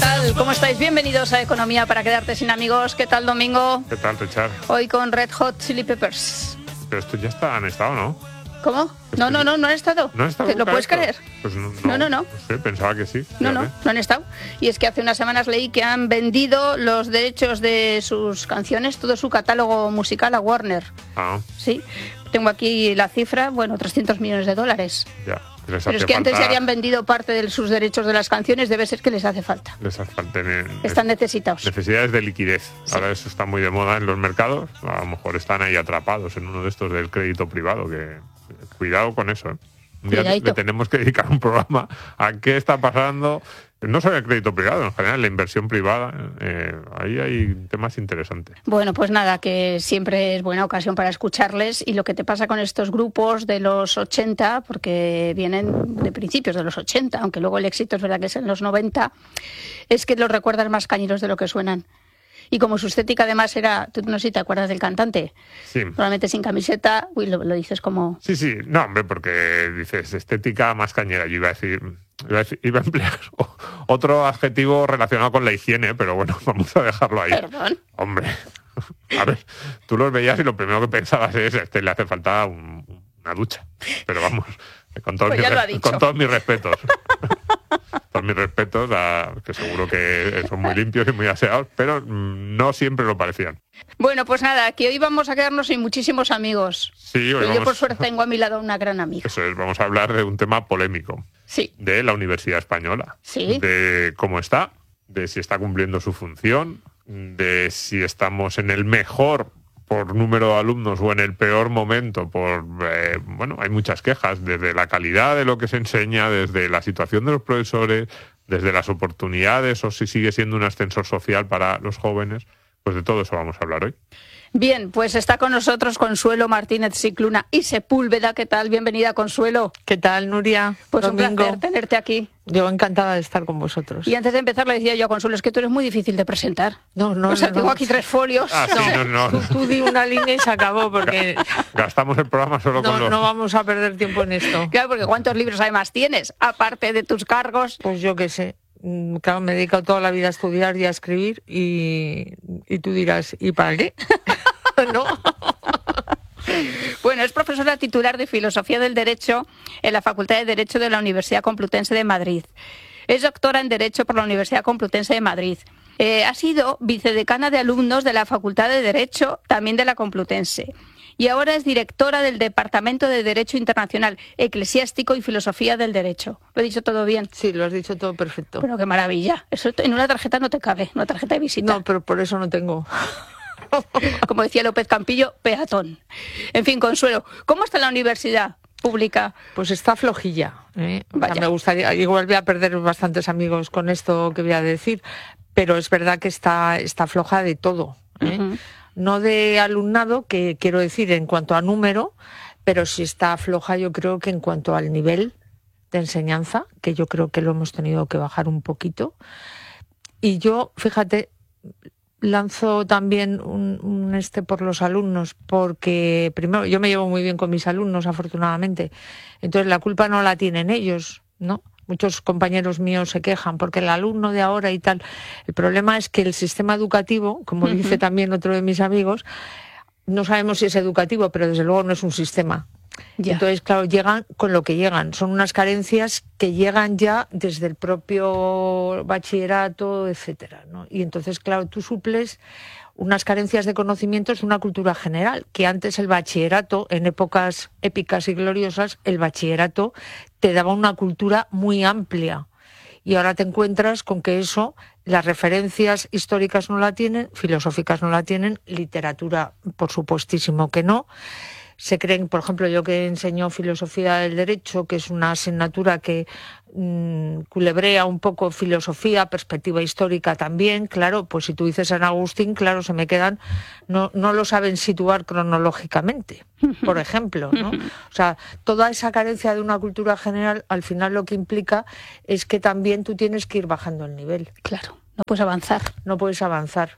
tal? ¿Cómo estáis? Bienvenidos a Economía para quedarte sin amigos. ¿Qué tal, Domingo? ¿Qué tal, Richard? Hoy con Red Hot Chili Peppers. Pero estos ya han estado, ¿no? ¿Cómo? No han estado. ¿No han estado? ¿Te lo puedes creer? Pues no. No sé, pensaba que sí. No han estado. Y es que hace unas semanas leí que han vendido los derechos de sus canciones, todo su catálogo musical a Warner. Ah. Sí. Tengo aquí la cifra, $300 millones. Ya. Pero es que antes ya habían vendido parte de sus derechos de las canciones, debe ser que les hace falta. Están necesitados. Necesidades de liquidez. Sí. Ahora eso está muy de moda en los mercados. A lo mejor están ahí atrapados en uno de estos del crédito privado. Que cuidado con eso, ¿eh? Un día le tenemos que dedicar un programa a qué está pasando. No solo el crédito privado, en general la inversión privada. Ahí hay temas interesantes. Bueno, pues nada, que siempre es buena ocasión para escucharles. Y lo que te pasa con estos grupos de los 80, porque vienen de principios de los 80, aunque luego el éxito es verdad que es en los 90, es que los recuerdas más cañeros de lo que suenan. Y como su estética además era, tú no sé si te acuerdas del cantante, sí. Probablemente sin camiseta, lo dices como... Sí, no, hombre, porque dices estética más cañera. Yo iba a emplear otro adjetivo relacionado con la higiene, pero bueno, vamos a dejarlo ahí. ¿Perdón? Hombre, a ver, tú los veías y lo primero que pensabas es, le hace falta una ducha. Pero vamos, con todos mis respetos. Todos mis respetos, que seguro que son muy limpios y muy aseados, pero no siempre lo parecían. Bueno, pues nada, que hoy vamos a quedarnos sin muchísimos amigos. Sí, yo por suerte tengo a mi lado una gran amiga. Eso es, vamos a hablar de un tema polémico. Sí. De la Universidad Española. Sí. De cómo está, de si está cumpliendo su función, de si estamos en el mejor por número de alumnos o en el peor momento hay muchas quejas, desde la calidad de lo que se enseña, desde la situación de los profesores, desde las oportunidades o si sigue siendo un ascensor social para los jóvenes. Pues de todo eso vamos a hablar hoy. Bien, pues está con nosotros Consuelo Martínez Scicluna y Sepúlveda. ¿Qué tal? Bienvenida, Consuelo. ¿Qué tal, Nuria? Pues Domingo. Un placer tenerte aquí. Yo encantada de estar con vosotros. Y antes de empezar le decía yo a Consuelo, es que tú eres muy difícil de presentar. No. Tengo aquí 3 folios. No. Tú di una línea y se acabó, porque... Gastamos el programa solo con los... No vamos a perder tiempo en esto. Claro, porque ¿cuántos libros además tienes? Aparte de tus cargos. Pues yo qué sé. Claro, me he dedicado toda la vida a estudiar y a escribir y tú dirás, ¿y para qué? ¿No? Bueno, es profesora titular de Filosofía del Derecho en la Facultad de Derecho de la Universidad Complutense de Madrid. Es doctora en Derecho por la Universidad Complutense de Madrid. Ha sido vicedecana de alumnos de la Facultad de Derecho, también de la Complutense. Y ahora es directora del Departamento de Derecho Internacional, Eclesiástico y Filosofía del Derecho. ¿Lo he dicho todo bien? Sí, lo has dicho todo perfecto. Pero qué maravilla. Eso en una tarjeta no te cabe, una tarjeta de visita. No, pero por eso no tengo. Como decía López Campillo, peatón. En fin, Consuelo, ¿cómo está la universidad pública? Pues está flojilla, ¿eh? O sea, me gustaría, igual voy a perder bastantes amigos con esto que voy a decir, pero es verdad que está floja de todo, ¿eh? Uh-huh. No de alumnado, que quiero decir en cuanto a número, pero sí está floja yo creo que en cuanto al nivel de enseñanza, que yo creo que lo hemos tenido que bajar un poquito. Y yo, fíjate, lanzo también un por los alumnos, porque primero yo me llevo muy bien con mis alumnos, afortunadamente, entonces la culpa no la tienen ellos, ¿no? Muchos compañeros míos se quejan porque el alumno de ahora y tal. El problema es que el sistema educativo, como dice también otro de mis amigos, no sabemos si es educativo, pero desde luego no es un sistema. Ya. Entonces, claro, llegan con lo que llegan. Son unas carencias que llegan ya desde el propio bachillerato, etcétera, ¿no? Y entonces, claro, tú suples unas carencias de conocimientos, una cultura general, que antes el bachillerato, en épocas épicas y gloriosas, el bachillerato te daba una cultura muy amplia. Y ahora te encuentras con que eso, las referencias históricas no la tienen, filosóficas no la tienen, literatura, por supuestísimo que no. Se creen, por ejemplo, yo que enseño filosofía del derecho, que es una asignatura que culebrea un poco filosofía, perspectiva histórica también, claro, pues si tú dices San Agustín, claro, se me quedan, no lo saben situar cronológicamente, por ejemplo, ¿no? O sea, toda esa carencia de una cultura general, al final lo que implica es que también tú tienes que ir bajando el nivel. Claro. No puedes avanzar. No puedes avanzar.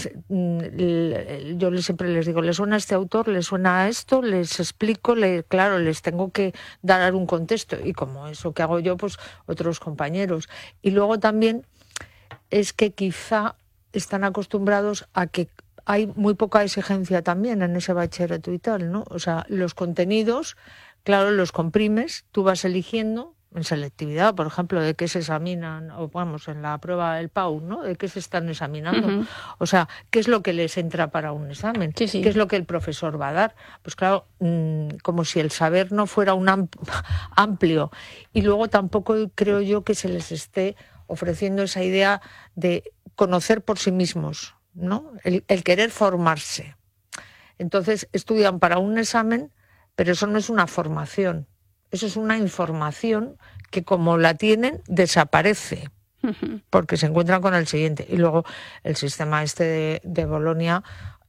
Yo siempre les digo, ¿les suena a este autor? ¿Les suena a esto? Les explico, claro, les tengo que dar un contexto. Y como eso que hago yo, pues otros compañeros. Y luego también es que quizá están acostumbrados a que hay muy poca exigencia también en ese bachillerato y tal, ¿no? O sea, los contenidos, claro, los comprimes, tú vas eligiendo en selectividad, por ejemplo, de qué se examinan, o vamos, en la prueba del PAU, ¿no? De qué se están examinando. Uh-huh. O sea, ¿qué es lo que les entra para un examen? Sí, sí. ¿Qué es lo que el profesor va a dar? Pues claro, como si el saber no fuera un amplio. Y luego tampoco creo yo que se les esté ofreciendo esa idea de conocer por sí mismos, ¿no? El querer formarse. Entonces estudian para un examen, pero eso no es una formación, eso es una información que como la tienen desaparece, porque se encuentran con el siguiente. Y luego el sistema este de Bolonia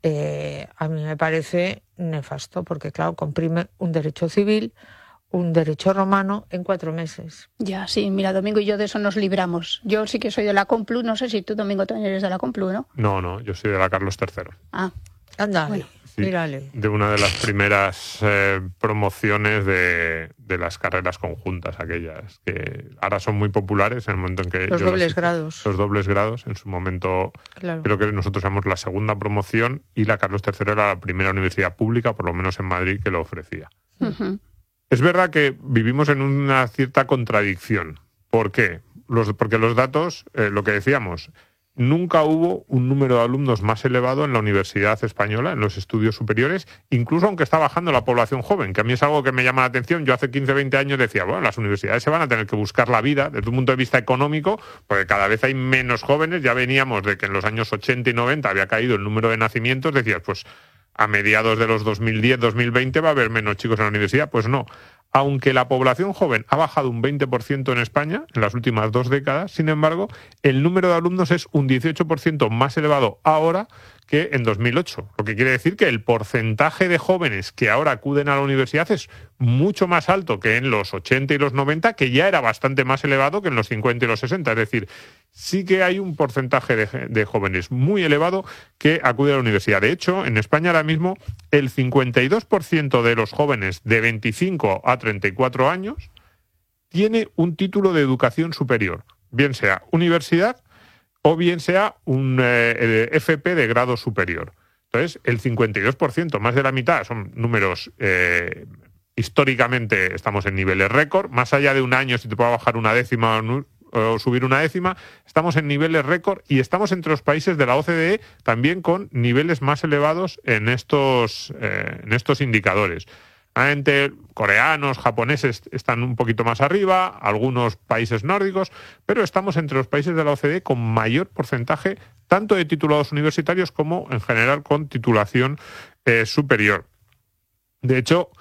a mí me parece nefasto, porque claro, comprime un derecho civil, un derecho romano en 4 meses. Ya, sí, mira, Domingo y yo de eso nos libramos. Yo sí que soy de la Complu, no sé si tú, Domingo, también eres de la Complu, ¿no? No, yo soy de la Carlos III. Ah, anda, bueno. Sí, mírale. de una de las primeras promociones de las carreras conjuntas, aquellas que ahora son muy populares en el momento en que... Los dobles grados. Los dobles grados, en su momento, claro. Creo que nosotros éramos la segunda promoción y la Carlos III era la primera universidad pública, por lo menos en Madrid, que lo ofrecía. Uh-huh. Es verdad que vivimos en una cierta contradicción. ¿Por qué? Porque los datos, lo que decíamos, nunca hubo un número de alumnos más elevado en la Universidad Española, en los estudios superiores, incluso aunque está bajando la población joven, que a mí es algo que me llama la atención. Yo hace 15, 20 años decía, bueno, las universidades se van a tener que buscar la vida desde un punto de vista económico, porque cada vez hay menos jóvenes. Ya veníamos de que en los años 80 y 90 había caído el número de nacimientos, decías, pues a mediados de los 2010, 2020 va a haber menos chicos en la universidad. Pues no. Aunque la población joven ha bajado un 20% en España en las últimas 2 décadas, sin embargo, el número de alumnos es un 18% más elevado ahora que en 2008. Lo que quiere decir que el porcentaje de jóvenes que ahora acuden a la universidad es mucho más alto que en los 80 y los 90, que ya era bastante más elevado que en los 50 y los 60. Es decir, sí que hay un porcentaje de jóvenes muy elevado que acude a la universidad. De hecho, en España ahora mismo el 52% de los jóvenes de 25 a 34 años tiene un título de educación superior, bien sea universidad o bien sea un FP de grado superior. Entonces, el 52%, más de la mitad, son números... históricamente estamos en niveles récord. Más allá de un año, si te puede bajar una décima o subir una décima, estamos en niveles récord y estamos entre los países de la OCDE también con niveles más elevados en estos indicadores. Entre coreanos, japoneses están un poquito más arriba, algunos países nórdicos, pero estamos entre los países de la OCDE con mayor porcentaje tanto de titulados universitarios como en general con titulación superior. De hecho,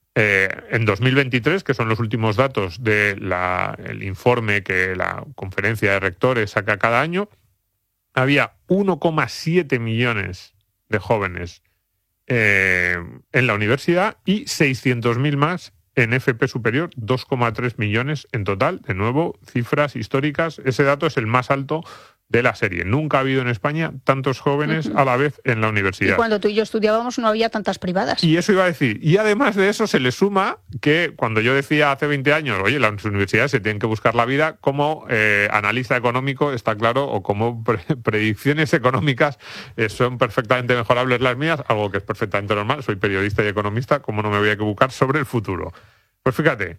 en 2023, que son los últimos datos del informe que la conferencia de rectores saca cada año, había 1,7 millones de jóvenes en la universidad y 600.000 más en FP superior, 2,3 millones en total. De nuevo, cifras históricas. Ese dato es el más alto de la serie. Nunca ha habido en España tantos jóvenes a la vez en la universidad. Y cuando tú y yo estudiábamos no había tantas privadas. Y eso iba a decir. Y además de eso se le suma que cuando yo decía hace 20 años, oye, las universidades se tienen que buscar la vida, como analista económico está claro, o como predicciones económicas son perfectamente mejorables las mías, algo que es perfectamente normal. Soy periodista y economista, ¿cómo no me voy a equivocar sobre el futuro? Pues fíjate,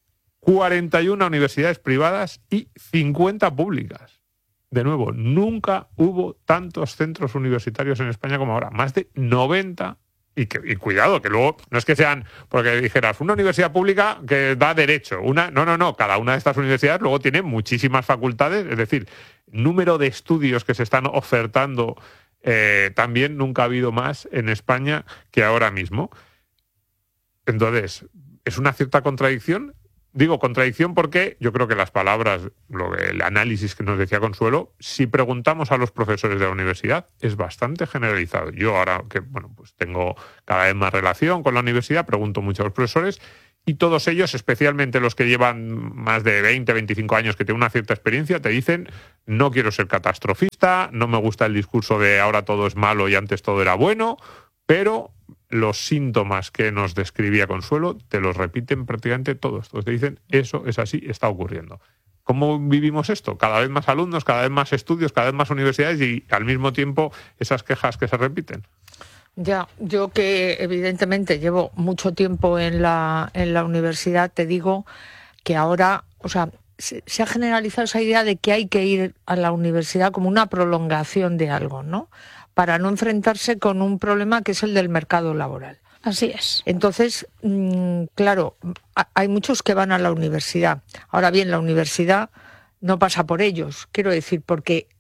41 universidades privadas y 50 públicas. De nuevo, nunca hubo tantos centros universitarios en España como ahora. Más de 90. Y cuidado, que luego no es que sean, porque dijeras, una universidad pública que da derecho. No. Cada una de estas universidades luego tiene muchísimas facultades. Es decir, número de estudios que se están ofertando también nunca ha habido más en España que ahora mismo. Entonces, es una cierta contradicción. Digo contradicción porque yo creo que las palabras, el análisis que nos decía Consuelo, si preguntamos a los profesores de la universidad, es bastante generalizado. Yo ahora que pues tengo cada vez más relación con la universidad, pregunto mucho a los profesores y todos ellos, especialmente los que llevan más de 20, 25 años, que tienen una cierta experiencia, te dicen, no quiero ser catastrofista, no me gusta el discurso de ahora todo es malo y antes todo era bueno, pero los síntomas que nos describía Consuelo te los repiten prácticamente todos. Todos te dicen, eso es así, está ocurriendo. ¿Cómo vivimos esto? Cada vez más alumnos, cada vez más estudios, cada vez más universidades y al mismo tiempo esas quejas que se repiten. Ya, yo que evidentemente llevo mucho tiempo en la universidad, te digo que ahora, o sea, se ha generalizado esa idea de que hay que ir a la universidad como una prolongación de algo, ¿no? Para no enfrentarse con un problema que es el del mercado laboral. Así es. Entonces, claro, hay muchos que van a la universidad. Ahora bien, la universidad no pasa por ellos, quiero decir, porque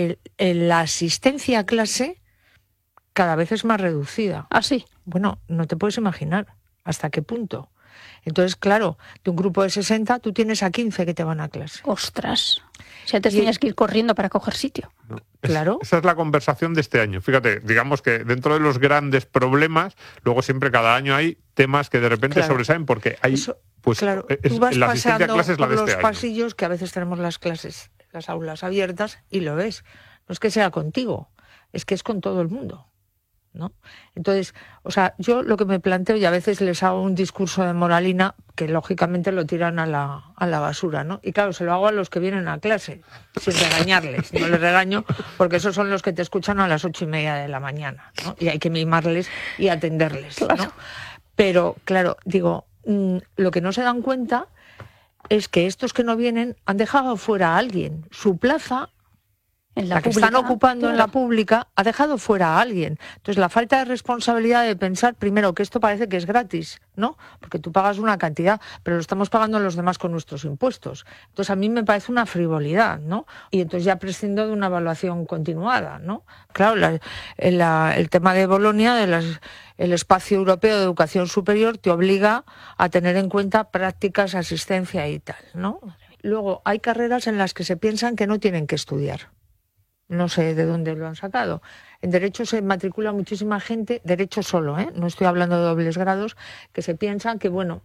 la asistencia a clase cada vez es más reducida. ¿Ah, sí? Bueno, no te puedes imaginar hasta qué punto. Entonces, claro, de un grupo de 60, tú tienes a 15 que te van a clase. ¡Ostras! Si antes tenías que ir corriendo para coger sitio. No. Claro. Esa es la conversación de este año. Fíjate, digamos que dentro de los grandes problemas, luego siempre cada año hay temas que de repente sobresalen porque hay... Eso, pues claro, tú vas la asistencia a clases por los pasillos, que a veces tenemos las aulas abiertas, y lo ves. No es que sea contigo, es que es con todo el mundo, ¿no? Entonces, o sea, yo lo que me planteo, y a veces les hago un discurso de moralina, que lógicamente lo tiran a la basura, ¿no? Y claro, se lo hago a los que vienen a clase, sin regañarles. No les regaño, porque esos son los que te escuchan a las 8:30 de la mañana, ¿no? Y hay que mimarles y atenderles, ¿no? Claro. Pero, claro, digo, lo que no se dan cuenta es que estos que no vienen han dejado fuera a alguien. Su plaza, en la que están ocupando en la pública, ha dejado fuera a alguien. Entonces, la falta de responsabilidad de pensar, primero, que esto parece que es gratis, ¿no? Porque tú pagas una cantidad, pero lo estamos pagando los demás con nuestros impuestos. Entonces, a mí me parece una frivolidad, ¿no? Y entonces ya prescindo de una evaluación continuada, ¿no? Claro, el tema de Bolonia, el espacio europeo de educación superior, te obliga a tener en cuenta prácticas, asistencia y tal, ¿no? Luego, hay carreras en las que se piensan que no tienen que estudiar. No sé de dónde lo han sacado. En Derecho se matricula muchísima gente, Derecho solo, no estoy hablando de dobles grados, que se piensan que, bueno,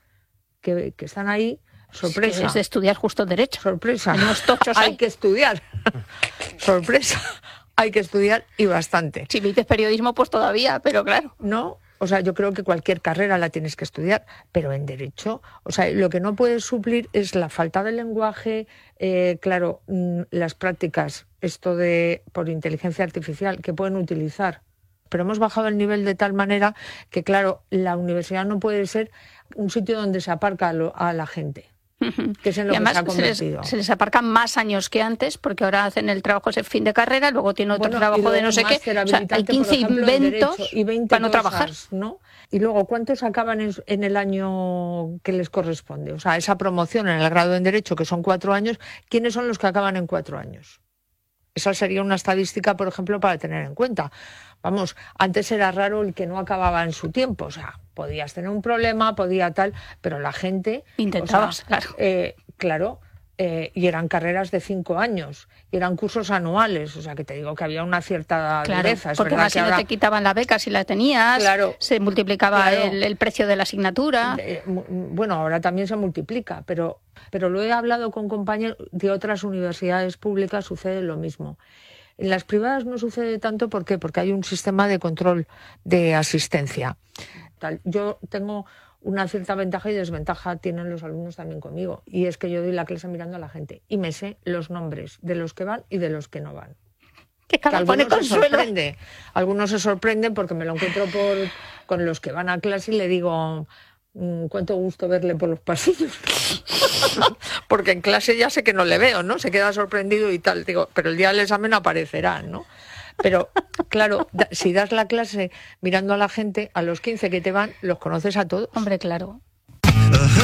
que están ahí, sorpresa. Es de estudiar justo Derecho. Sorpresa. En unos tochos hay que estudiar. Sorpresa. Hay que estudiar y bastante. Si me dices periodismo, pues todavía, pero claro. No, o sea, yo creo que cualquier carrera la tienes que estudiar, pero en Derecho, o sea, lo que no puedes suplir es la falta de lenguaje, claro, las prácticas, esto de por inteligencia artificial, que pueden utilizar. Pero hemos bajado el nivel de tal manera que, claro, la universidad no puede ser un sitio donde se aparca a la gente. Que es en lo y además que se ha convertido. Se les aparcan más años que antes, porque ahora hacen el trabajo ese fin de carrera, luego tienen otro trabajo de no sé qué. O sea, hay 15 inventos y 20 para no cosas, trabajar, ¿no? Y luego, ¿cuántos acaban en el año que les corresponde? O sea, esa promoción en el grado en Derecho, que son 4 años, ¿quiénes son los que acaban en 4 años? Esa sería una estadística, por ejemplo, para tener en cuenta. Vamos, antes era raro el que no acababa en su tiempo, o sea, podías tener un problema, podía tal, pero la gente... Intentabas, claro. Y eran carreras de 5 años, y eran cursos anuales, o sea, que te digo que había una cierta dureza. Porque además si no te quitaban la beca, si la tenías, se multiplicaba el precio de la asignatura. Bueno, ahora también se multiplica, pero lo he hablado con compañeros de otras universidades públicas, sucede lo mismo. En las privadas no sucede tanto, ¿por qué? Porque hay un sistema de control de asistencia. Yo tengo una cierta ventaja y desventaja, tienen los alumnos también conmigo, y es que yo doy la clase mirando a la gente y me sé los nombres de los que van y de los que no van. Que algunos se sorprenden porque me lo encuentro con los que van a clase y le digo... cuánto gusto verle por los pasillos. Porque en clase ya sé que no le veo, ¿no? Se queda sorprendido y tal. Digo, pero el día del examen aparecerá, ¿no? Pero, claro, si das la clase mirando a la gente, a los 15 que te van, los conoces a todos. Hombre, claro.